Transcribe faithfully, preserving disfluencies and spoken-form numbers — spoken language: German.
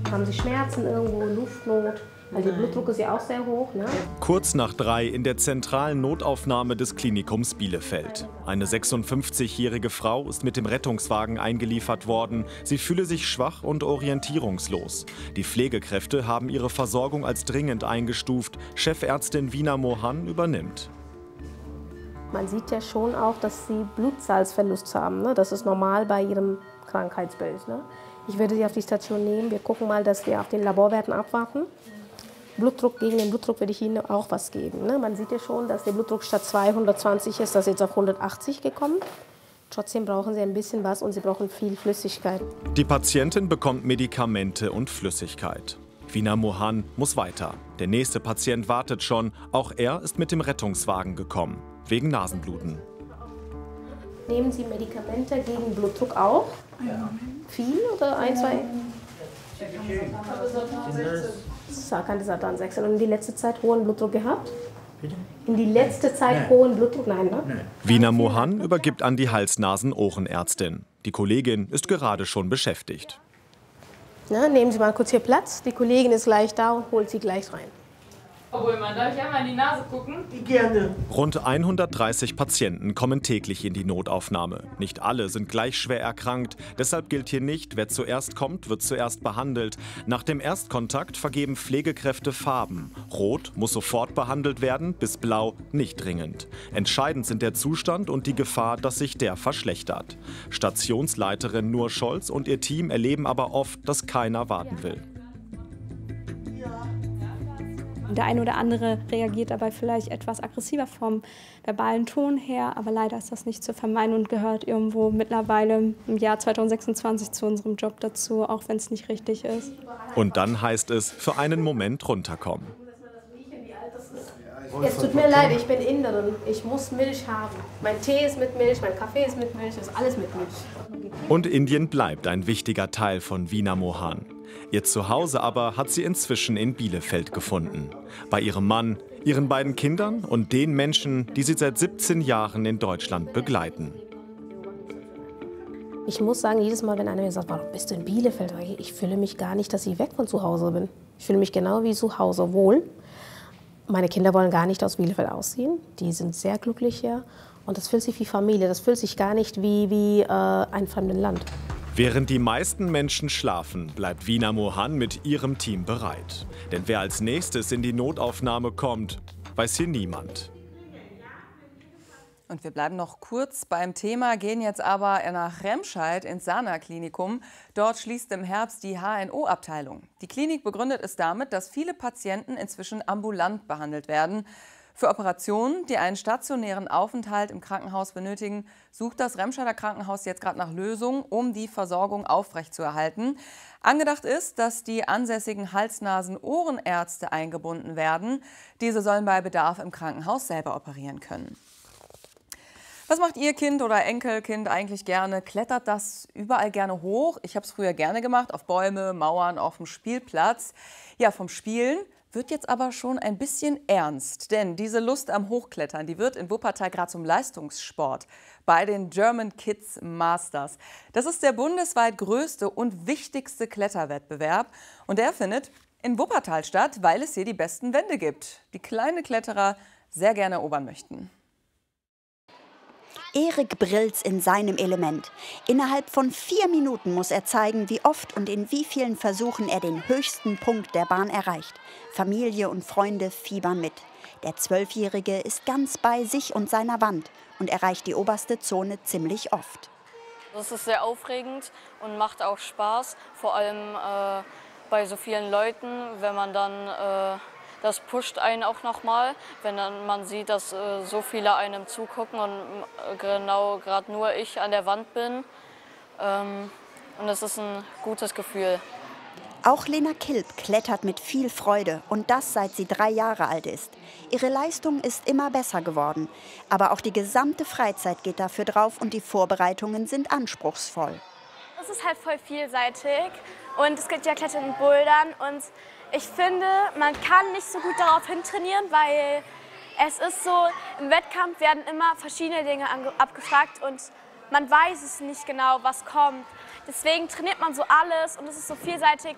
Haben Sie Schmerzen irgendwo, Luftnot? Weil der Blutdruck ist ja auch sehr hoch. Ne? Kurz nach drei in der zentralen Notaufnahme des Klinikums Bielefeld. Eine sechsundfünfzigjährige Frau ist mit dem Rettungswagen eingeliefert worden. Sie fühle sich schwach und orientierungslos. Die Pflegekräfte haben ihre Versorgung als dringend eingestuft. Chefärztin Vina Mohan übernimmt. Man sieht ja schon auch, dass sie Blutsalzverlust haben. Ne? Das ist normal bei ihrem Krankheitsbild. Ne? Ich würde sie auf die Station nehmen. Wir gucken mal, dass wir auf den Laborwerten abwarten. Blutdruck, gegen den Blutdruck würde ich Ihnen auch was geben. Ne? Man sieht ja schon, dass der Blutdruck statt zweihundertzwanzig ist, das ist jetzt auf hundertachtzig gekommen. Trotzdem brauchen Sie ein bisschen was und Sie brauchen viel Flüssigkeit. Die Patientin bekommt Medikamente und Flüssigkeit. Vina Mohan muss weiter. Der nächste Patient wartet schon. Auch er ist mit dem Rettungswagen gekommen, wegen Nasenbluten. Nehmen Sie Medikamente gegen Blutdruck auch? Ja. Viel oder ein, zwei? Sarkandisatan sechzehn. Und in die letzte Zeit hohen Blutdruck gehabt? Bitte? In die letzte Zeit Nein. hohen Blutdruck? Nein, ne? Nein. Vina Mohan übergibt an die Hals-Nasen-Ohrenärztin. Die Kollegin ist gerade schon beschäftigt. Na, nehmen Sie mal kurz hier Platz. Die Kollegin ist gleich da und holt Sie gleich rein. Obwohl, man darf ich einmal in die Nase gucken? Gerne. Rund hundertdreißig Patienten kommen täglich in die Notaufnahme. Nicht alle sind gleich schwer erkrankt. Deshalb gilt hier nicht, wer zuerst kommt, wird zuerst behandelt. Nach dem Erstkontakt vergeben Pflegekräfte Farben. Rot muss sofort behandelt werden, bis blau nicht dringend. Entscheidend sind der Zustand und die Gefahr, dass sich der verschlechtert. Stationsleiterin Nur Scholz und ihr Team erleben aber oft, dass keiner warten will. Der eine oder andere reagiert dabei vielleicht etwas aggressiver vom verbalen Ton her, aber leider ist das nicht zu vermeiden und gehört irgendwo mittlerweile im Jahr zweitausendsechsundzwanzig zu unserem Job dazu, auch wenn es nicht richtig ist. Und dann heißt es, für einen Moment runterkommen. Es tut mir leid, ich bin Inderin. Ich muss Milch haben. Mein Tee ist mit Milch, mein Kaffee ist mit Milch, ist alles mit Milch. Und Indien bleibt ein wichtiger Teil von Vina Mohan. Ihr Zuhause aber hat sie inzwischen in Bielefeld gefunden. Bei ihrem Mann, ihren beiden Kindern und den Menschen, die sie seit siebzehn Jahren in Deutschland begleiten. Ich muss sagen, jedes Mal, wenn einer mir sagt, warum bist du in Bielefeld? Ich fühle mich gar nicht, dass ich weg von zu Hause bin. Ich fühle mich genau wie zu Hause wohl. Meine Kinder wollen gar nicht aus Bielefeld ausziehen. Die sind sehr glücklich hier. Und das fühlt sich wie Familie. Das fühlt sich gar nicht wie, wie äh, ein fremdes Land. Während die meisten Menschen schlafen, bleibt Vina Mohan mit ihrem Team bereit. Denn wer als nächstes in die Notaufnahme kommt, weiß hier niemand. Und wir bleiben noch kurz beim Thema, gehen jetzt aber nach Remscheid ins Sana-Klinikum. Dort schließt im Herbst die H N O-Abteilung. Die Klinik begründet es damit, dass viele Patienten inzwischen ambulant behandelt werden. Für Operationen, die einen stationären Aufenthalt im Krankenhaus benötigen, sucht das Remscheider Krankenhaus jetzt gerade nach Lösungen, um die Versorgung aufrechtzuerhalten. Angedacht ist, dass die ansässigen Hals-Nasen-Ohrenärzte eingebunden werden. Diese sollen bei Bedarf im Krankenhaus selber operieren können. Was macht Ihr Kind oder Enkelkind eigentlich gerne? Klettert das überall gerne hoch? Ich habe es früher gerne gemacht, auf Bäume, Mauern, auf dem Spielplatz. Ja, vom Spielen wird jetzt aber schon ein bisschen ernst, denn diese Lust am Hochklettern, die wird in Wuppertal gerade zum Leistungssport bei den German Kids Masters. Das ist der bundesweit größte und wichtigste Kletterwettbewerb und der findet in Wuppertal statt, weil es hier die besten Wände gibt, die kleine Kletterer sehr gerne erobern möchten. Erik brillt's in seinem Element. Innerhalb von vier Minuten muss er zeigen, wie oft und in wie vielen Versuchen er den höchsten Punkt der Bahn erreicht. Familie und Freunde fiebern mit. Der Zwölfjährige ist ganz bei sich und seiner Wand und erreicht die oberste Zone ziemlich oft. Das ist sehr aufregend und macht auch Spaß, vor allem äh, bei so vielen Leuten, wenn man dann äh, das pusht einen auch nochmal, wenn dann man sieht, dass äh, so viele einem zugucken und äh, genau gerade nur ich an der Wand bin. Ähm, und das ist ein gutes Gefühl. Auch Lena Kilp klettert mit viel Freude und das seit sie drei Jahre alt ist. Ihre Leistung ist immer besser geworden, aber auch die gesamte Freizeit geht dafür drauf und die Vorbereitungen sind anspruchsvoll. Es ist halt voll vielseitig und es gibt ja Klettern und Bouldern und ich finde, man kann nicht so gut darauf hintrainieren, weil es ist so, im Wettkampf werden immer verschiedene Dinge abgefragt und man weiß es nicht genau, was kommt. Deswegen trainiert man so alles und es ist so vielseitig.